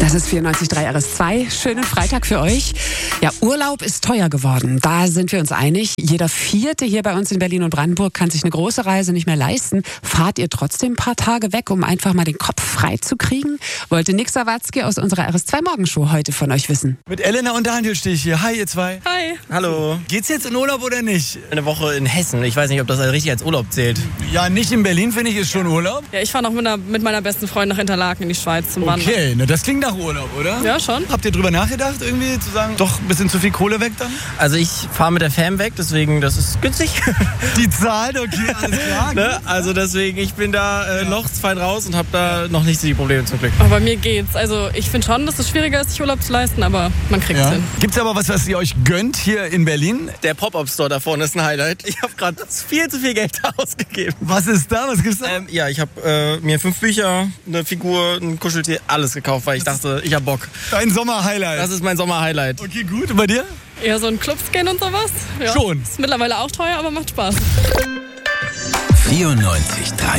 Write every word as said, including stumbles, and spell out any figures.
Das ist vierundneunzig Komma drei R S zwei. Schönen Freitag für euch. Ja, Urlaub ist teuer geworden. Da sind wir uns einig. Jeder Vierte hier bei uns in Berlin und Brandenburg kann sich eine große Reise nicht mehr leisten. Fahrt ihr trotzdem ein paar Tage weg, um einfach mal den Kopf frei zu kriegen? Wollte Nick Sawatzki aus unserer R S zwei Morgenshow heute von euch wissen. Mit Elena und Daniel stehe ich hier. Hi, ihr zwei. Hi. Hallo. Geht's jetzt in Urlaub oder nicht? Eine Woche in Hessen. Ich weiß nicht, ob das richtig als Urlaub zählt. Ja, nicht in Berlin, finde ich, ist schon Urlaub. Ja, ich fahre noch mit, einer, mit meiner besten Freundin nach Interlaken in die Schweiz zum Wandern. Okay, na, das klingt nach Urlaub, oder? Ja, schon. Habt ihr drüber nachgedacht, irgendwie zu sagen, doch ein bisschen zu viel Kohle weg dann? Also ich fahre mit der Fam weg, deswegen das ist günstig. Die zahlt, okay, alles klar. Ne? Also deswegen, ich bin da äh, Ja. noch fein raus und habe da noch nicht so die Probleme zum Glück. Aber bei mir geht's. Also ich finde schon, dass es schwieriger ist, sich Urlaub zu leisten, aber man kriegt's Ja. hin. Gibt's aber was, was ihr euch gönnt hier in Berlin? Der Pop-Up-Store da vorne ist ein Highlight. Ich habe gerade viel zu viel Geld ausgegeben. Was ist da? Was gibt's da? Ähm, ja, ich habe äh, mir fünf Bücher, eine Figur, ein Kuscheltier, alles gekauft, weil ich dachte, ich hab Bock. Dein Sommer-Highlight. Das ist mein Sommer-Highlight. Okay, gut. Und bei dir? Eher so ein Clubs gehen und sowas. Ja. Schon. Ist mittlerweile auch teuer, aber macht Spaß. vierundneunzig Komma drei